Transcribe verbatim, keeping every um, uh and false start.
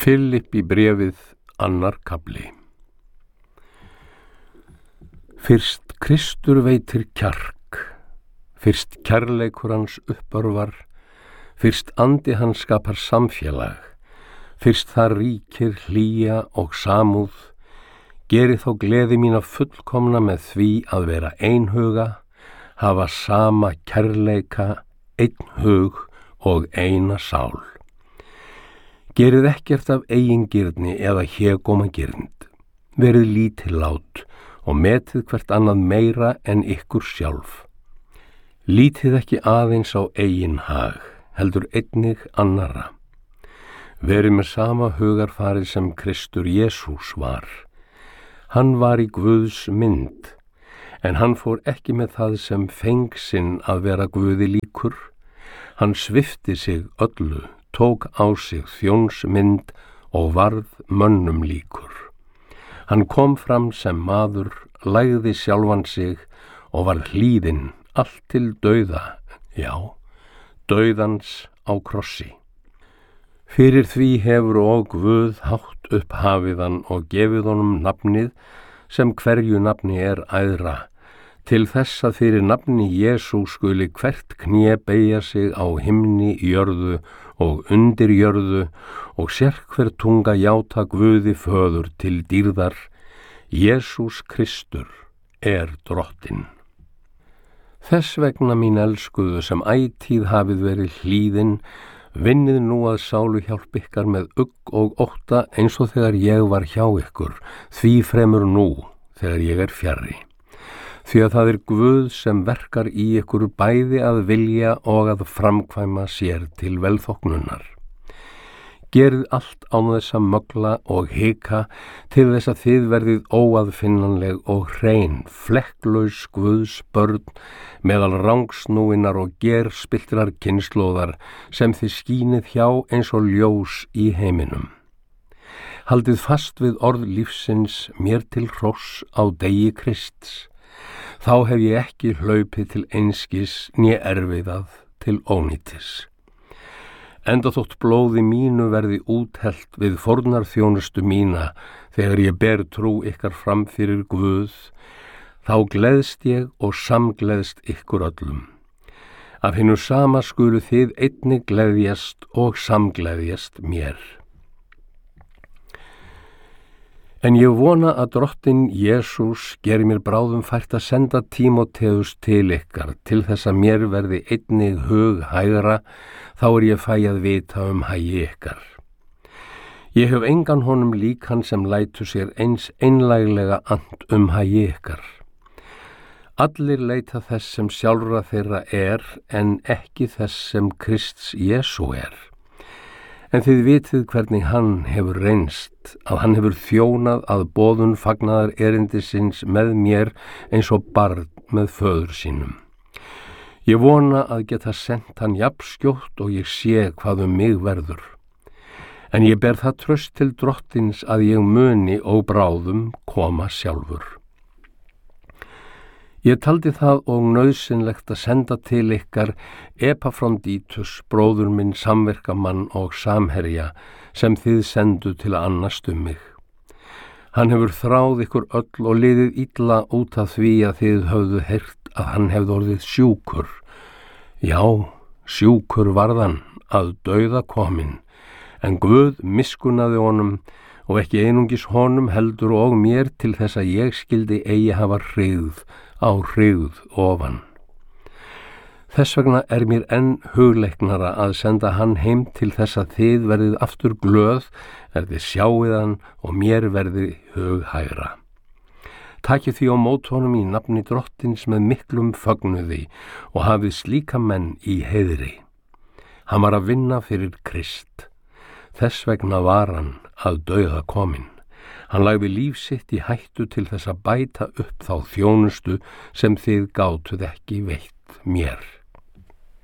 Filipp í bréfið, annar kafli. Fyrst Kristur veitir kjark, fyrst kærleikur hans uppörvar, fyrst andi hans skapar samfélag, fyrst það ríkir hlýja og samúð, geri þó gleði mína fullkomna með því að vera einhuga, hafa sama kærleika, einn hug og eina sál. Gerið ekkert af eigingirni eða hégómagirnd, verið lítillát og metið hvert annað meira en ykkur sjálf. Lítið ekki aðeins á eigin hag, heldur einnig annarra. Verið með sama hugarfari sem Kristur Jesús var. Hann var í Guðs mynd, en hann fór ekki með það sem feng sinn að vera Guði líkur. Hann svipti sig öllu, tók á sig þjónsmynd og varð mönnum líkur. Hann kom fram sem maður, lægði sjálfan sig og var hlýðinn allt til dauða, já, dauðans á krossi. Fyrir því hefur og Guð hátt upp hafið hann og gefið honum nafnið sem hverju nafni er æðra, til þess að fyrir nafni Jesú skuli hvert kné beygja sig á himni, jörðu og undir jörðu og sérhver tunga játa Guði föður til dýrðar, Jesús Kristur er drottinn. Þess vegna mín elskuðu sem ætíð hafið verið hlýðin, vinnið nú að sálu hjálp ykkar með ugg og ótta eins og þegar ég var hjá ykkur, því fremur nú þegar ég er fjarri. Því að það er Guð sem verkar í ykkur bæði að vilja og að framkvæma sér til velþóknunar. Gerið allt án þess að mögla og hika til þess að þið verðið óaðfinnanleg og hrein, flekklaus Guðs börn meðal rangsnúinar og gerspilltrar kynslóðar sem þið skínið hjá eins og ljós í heiminum. Haldið fast við orð lífsins mér til hross á degi Krists. Þá hef ég ekki hlaupið til einskis né erfiðað til ónýtis. Enda þótt blóði mínu verði úthellt við fórnarþjónustu mína þegar ég ber trú ykkar fram fyrir Guð, þá gleðst ég og samgleðst ykkur öllum. Af hinu sama skulu þið einnig gleðjast og samgleðjast mér. En ég vona að drottinn Jesús geri mér bráðum fært að senda Tímóteus til ykkar til þess að mér verði einnig hug hægra, þá er ég fæ að vita um hagi ykkar. Ég hef engan honum líkan sem lætur sér eins einlæglega and um hagi ykkar. Allir leita þess sem sjálfra þeirra er, en ekki þess sem Krists Jesú er. En þið vitið hvernig hann hefur reynst, að hann hefur þjónað að boðun fagnaðar erindisins með mér eins og barn með föður sínum. Ég vona að geta sent hann jafnskjótt og ég sé hvað um mig verður. En ég ber það traust til drottins að ég muni og bráðum koma sjálfur. Ég taldi það og nauðsynlegt að senda til ykkar Epafrodítus, bróður minn, samverkamann og samherja, sem þið sendu til að annast um mig. Hann hefur þráð ykkur öll og liðið illa út af því að þið höfðu heyrt að hann hefði orðið sjúkur. Já, sjúkur varðan, að dauða kominn, en Guð miskunnaði honum og ekki einungis honum heldur og mér til þess að ég skildi eigi hafa hryggð á hryggð ofan. Þess vegna er mér enn hugleiknara að senda hann heim til þess að þið verðið aftur glöð er þið sjáið hann og mér verði hug hægra. Takið því á mót honum í nafni drottins með miklum fögnuði og hafið slíka menn í heiðri. Hann var að vinna fyrir Krist. Þess vegna var hann að dauða kominn. Hann lagði líf sitt í hættu til þess að bæta upp þá þjónustu sem þið gátuð ekki veitt mér.